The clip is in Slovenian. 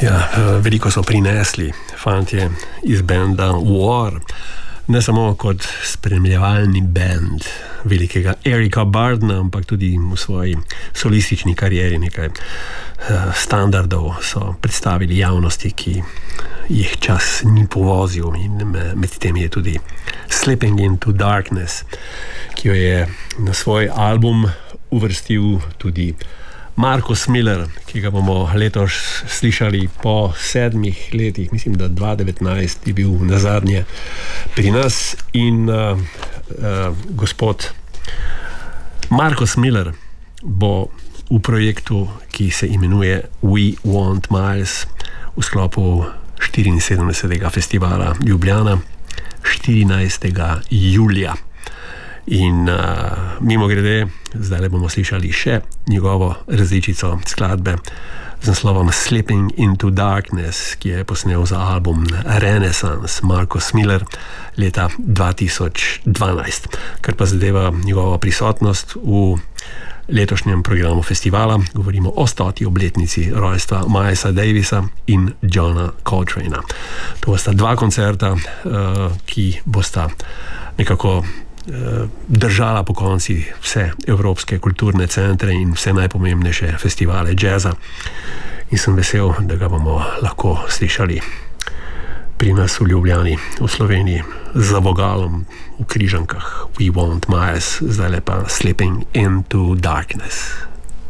Ja, veliko so prinesli fantje iz benda War, ne samo kot spremljevalni band velikega Erika Burdna, ampak tudi v svoji solistični karieri nekaj standardov so predstavili javnosti, ki jih čas ni povozil, in med tem je tudi Slipping into Darkness, ki jo je na svoj album uvrstil tudi Marcus Miller, ki ga bomo letos slišali po 7 letih, mislim, da 2019 je bil nazadnje pri nas, in gospod Marcus Miller bo v projektu, ki se imenuje We Want Miles, v sklopu 74. festivala Ljubljana 14. julija. In mimo grede, zdaj bomo slišali še njegovo različico skladbe z naslovom Slipping into Darkness, ki je posnel za album Renaissance Marcus Miller leta 2012. Kar pa zadeva njegovo prisotnost v letošnjem programu festivala, govorimo o 100. obletnici rojstva Milesa Davisa in Johna Coltrane'a. To bosta dva koncerta, ki bosta nekako držala po konci vse evropske kulturne centre in vse najpomembnejše festivale jazza, in sem vesel, da ga bomo lahko slišali pri nas v Ljubljani, v Sloveniji, za vogalom v Križankah. We Want Miles, zdaj pa Slipping into Darkness.